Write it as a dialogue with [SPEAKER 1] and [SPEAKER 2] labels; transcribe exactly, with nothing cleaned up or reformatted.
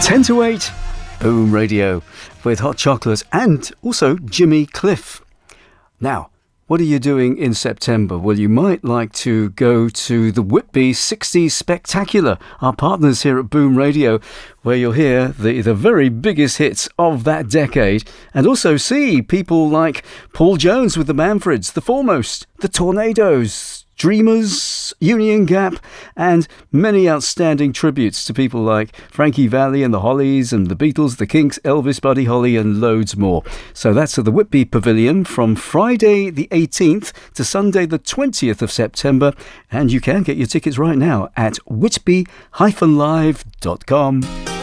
[SPEAKER 1] ten to eight, Boom Radio with Hot Chocolate and also Jimmy Cliff. Now, what are you doing in September? Well, you might like to go to the Whitby sixties Spectacular, our partners here at Boom Radio, where you'll hear the, the very biggest hits of that decade and also see people like Paul Jones with the Manfreds, the Foremost, the Tornadoes, Dreamers, Union Gap, and many outstanding tributes to people like Frankie Valli and the Hollies and the Beatles, the Kinks, Elvis, Buddy Holly, and loads more. So that's at the Whitby Pavilion from Friday the eighteenth to Sunday the twentieth of September, and you can get your tickets right now at whitby dash live dot com.